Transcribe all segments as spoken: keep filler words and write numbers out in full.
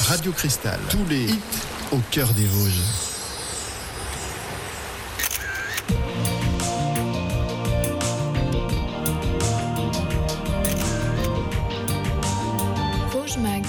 Radio Cristal. Tous les hits au cœur des Vosges. Vosges Mag.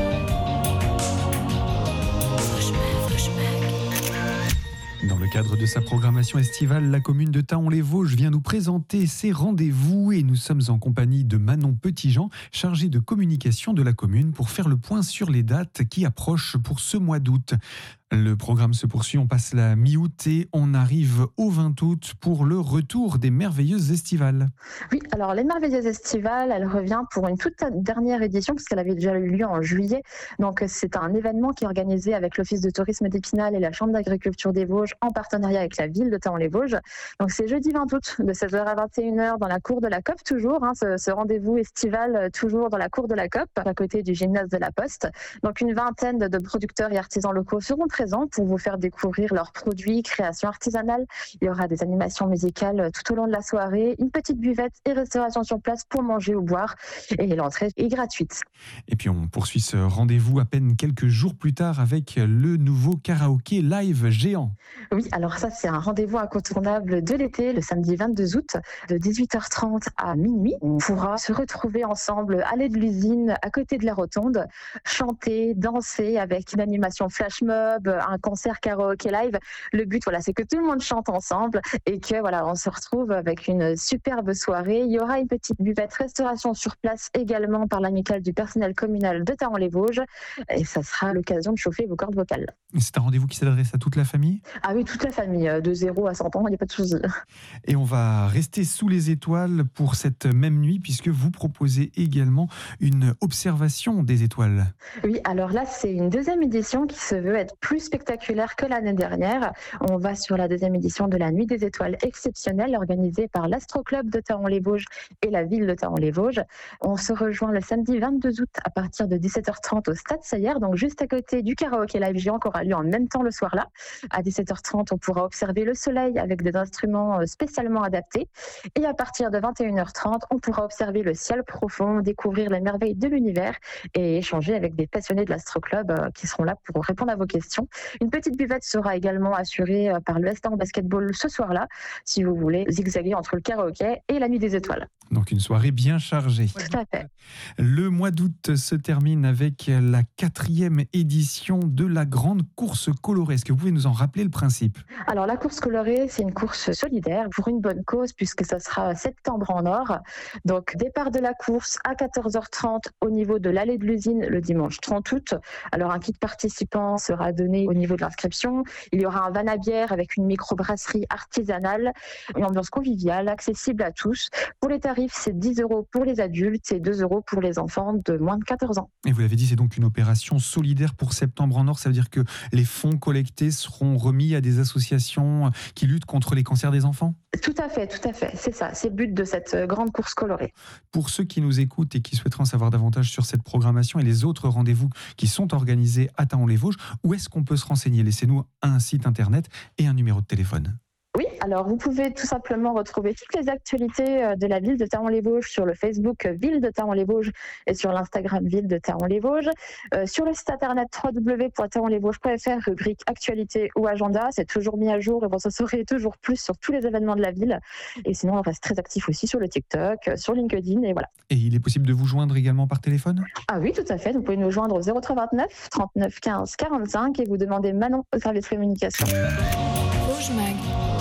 Dans le cadre de sa programmation estivale, la commune de Thaon-les-Vosges vient nous présenter ses rendez-vous et nous sommes en compagnie de Manon Petitjean, chargée de communication de la commune pour faire le point sur les dates qui approchent pour ce mois d'août. Le programme se poursuit, on passe la mi-août et on arrive au vingt août pour le retour des Merveilleuses Estivales. Oui, alors les Merveilleuses Estivales, elle revient pour une toute dernière édition puisqu'elle avait déjà eu lieu en juillet. Donc c'est un événement qui est organisé avec l'Office de tourisme d'Épinal et la Chambre d'agriculture des Vosges en partenariat avec la ville de Thaon-les-Vosges. Donc c'est jeudi vingt août de seize heures à vingt et une heures dans la cour de la C O P toujours, hein, ce, ce rendez-vous estival toujours dans la cour de la C O P à côté du gymnase de la Poste. Donc une vingtaine de producteurs et artisans locaux seront présents pour vous faire découvrir leurs produits, créations artisanales. Il y aura des animations musicales tout au long de la soirée, une petite buvette et restauration sur place pour manger ou boire. Et l'entrée est gratuite. Et puis on poursuit ce rendez-vous à peine quelques jours plus tard avec le nouveau karaoké live géant. Oui, alors ça c'est un rendez-vous incontournable de l'été, le samedi vingt-deux août, de dix-huit heures trente à minuit. On pourra se retrouver ensemble, aller de l'usine à côté de la rotonde, chanter, danser avec une animation flash mob, un concert karaoké live. Le but, voilà, c'est que tout le monde chante ensemble et que voilà, on se retrouve avec une superbe soirée. Il y aura une petite buvette restauration sur place également par l'amicale du personnel communal de Thaon-les-Vosges et ça sera l'occasion de chauffer vos cordes vocales. C'est un rendez-vous qui s'adresse à toute la famille ? Ah oui, toute la famille, de zéro à cent ans, il n'y a pas de souci. Et on va rester sous les étoiles pour cette même nuit puisque vous proposez également une observation des étoiles. Oui, alors là, c'est une deuxième édition qui se veut être plus spectaculaire que l'année dernière. On va sur la deuxième édition de la Nuit des Étoiles exceptionnelle organisée par l'Astro Club de Thaon-les-Vosges et la ville de Thaon-les-Vosges. On se rejoint le samedi vingt-deux août à partir de dix-sept heures trente au Stade Sayer, donc juste à côté du karaoké live géant qui aura lieu en même temps le soir-là. À dix-sept heures trente, on pourra observer le soleil avec des instruments spécialement adaptés. Et à partir de vingt et une heures trente, on pourra observer le ciel profond, découvrir les merveilles de l'univers et échanger avec des passionnés de l'Astro Club qui seront là pour répondre à vos questions. Une petite buvette sera également assurée par le Estan Basketball ce soir-là, si vous voulez zigzaguer entre le karaoké et la Nuit des Étoiles. Donc une soirée bien chargée. Tout à fait. Le mois d'août se termine avec la quatrième édition de la grande course colorée. Est-ce que vous pouvez nous en rappeler le principe ? Alors la course colorée, c'est une course solidaire pour une bonne cause puisque ça sera septembre en or. Donc départ de la course à quatorze heures trente au niveau de l'allée de l'usine le dimanche trente août. Alors un kit participant sera donné au niveau de l'inscription. Il y aura un van à bière avec une microbrasserie artisanale, une ambiance conviviale, accessible à tous. Pour les tarifs, c'est dix euros pour les adultes et deux euros pour les enfants de moins de quatorze ans. Et vous l'avez dit, c'est donc une opération solidaire pour Septembre en Or. Ça veut dire que les fonds collectés seront remis à des associations qui luttent contre les cancers des enfants ? Tout à fait, tout à fait. C'est ça, c'est le but de cette grande course colorée. Pour ceux qui nous écoutent et qui souhaiteraient en savoir davantage sur cette programmation et les autres rendez-vous qui sont organisés à Thaon-les-Vosges, où est-ce qu'on peut se renseigner ? Laissez-nous un site internet et un numéro de téléphone. Oui, alors vous pouvez tout simplement retrouver toutes les actualités de la ville de Thaon-les-Vosges sur le Facebook Ville de Thaon-les-Vosges et sur l'Instagram Ville de Thaon-les-Vosges. Euh, sur le site internet w w w point thaon les vosges point f r, rubrique actualité ou agenda, c'est toujours mis à jour et vous en saurez toujours plus sur tous les événements de la ville. Et sinon, on reste très actif aussi sur le TikTok, sur LinkedIn et voilà. Et il est possible de vous joindre également par téléphone ? Ah oui, tout à fait. Vous pouvez nous joindre au zéro trois vingt-neuf trente-neuf quinze quarante-cinq et vous demandez Manon au service communication. Vosges Mag.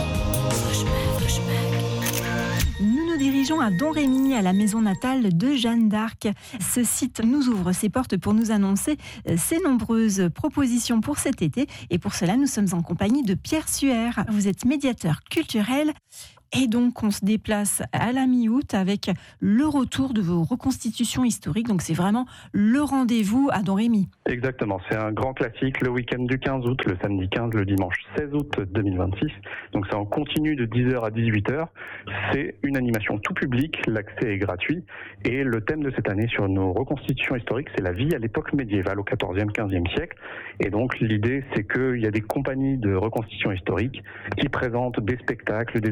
Nous nous dirigeons à Domrémy, à la maison natale de Jeanne d'Arc. Ce site nous ouvre ses portes pour nous annoncer ses nombreuses propositions pour cet été. Et pour cela, nous sommes en compagnie de Pierre Suaire. Vous êtes médiateur culturel. Et donc, on se déplace à la mi-août avec le retour de vos reconstitutions historiques. Donc, c'est vraiment le rendez-vous à Domrémy. Exactement. C'est un grand classique, le week-end du quinze août, le samedi quinze, le dimanche seize août deux mille vingt-six. Donc, c'est en continu de dix heures à dix-huit heures. C'est une animation tout public, l'accès est gratuit. Et le thème de cette année sur nos reconstitutions historiques, c'est la vie à l'époque médiévale, au quatorzième, quinzième siècle. Et donc, l'idée, c'est qu'il y a des compagnies de reconstitution historique qui présentent des spectacles, des animations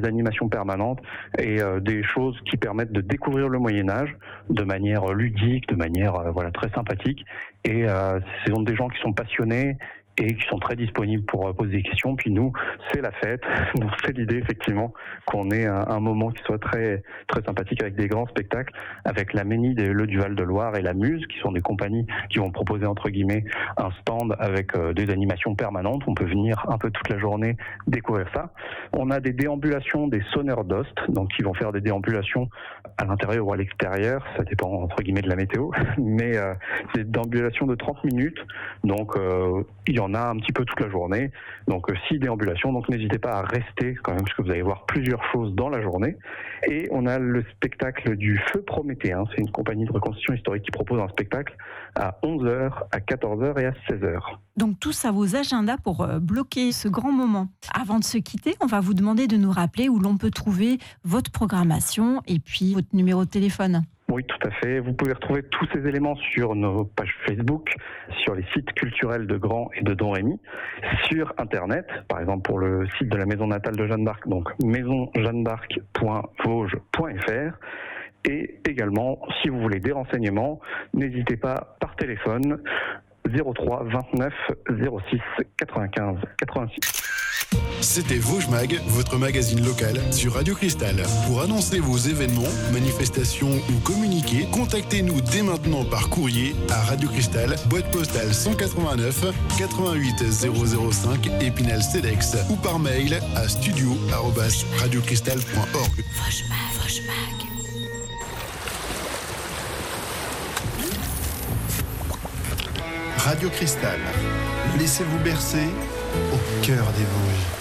permanente et euh, des choses qui permettent de découvrir le Moyen-Âge de manière ludique, de manière euh, voilà très sympathique. Et euh, ce sont des gens qui sont passionnés et qui sont très disponibles pour euh, poser des questions. Puis nous, c'est la fête. Donc c'est l'idée effectivement qu'on ait un, un moment qui soit très très sympathique avec des grands spectacles, avec la Ménide et le Duval de Loire et la Muse, qui sont des compagnies qui vont proposer entre guillemets un stand avec euh, des animations permanentes. On peut venir un peu toute la journée découvrir ça. On a des déambulations des sonneurs d'Ost, donc qui vont faire des déambulations à l'intérieur ou à l'extérieur, ça dépend entre guillemets de la météo, mais euh, c'est des déambulations de trente minutes, donc euh, il y en a un petit peu toute la journée, donc euh, six déambulations, donc n'hésitez pas à rester quand même, parce que vous allez voir plusieurs choses dans la journée. Et on a le spectacle du Feu Prométhéen, c'est une compagnie de reconstitution historique qui propose un spectacle à onze heures, à quatorze heures et à seize heures. Donc tous à vos agendas pour euh, bloquer ce grand moment. Avant de se quitter, on va vous demander de nous rappeler où l'on peut trouver votre programmation et puis votre numéro de téléphone. Oui, tout à fait. Vous pouvez retrouver tous ces éléments sur nos pages Facebook, sur les sites culturels de Grand et de Don Rémy, sur Internet, par exemple pour le site de la maison natale de Jeanne d'Arc, donc maison jeanne d'arc point vosges point f r. Et également, si vous voulez des renseignements, n'hésitez pas par téléphone zéro trois vingt-neuf zéro six quatre-vingt-quinze quatre-vingt-six. C'était Vosges Mag, votre magazine local sur Radio Cristal. Pour annoncer vos événements, manifestations ou communiquer, contactez-nous dès maintenant par courrier à Radio Cristal, boîte postale cent quatre-vingt-neuf quatre-vingt-huit zéro zéro cinq Épinal Cedex ou par mail à studio arobase radiocristal point org. Vosges Mag, Vosges Mag. Radio Cristal. Laissez-vous bercer au cœur des Vosges.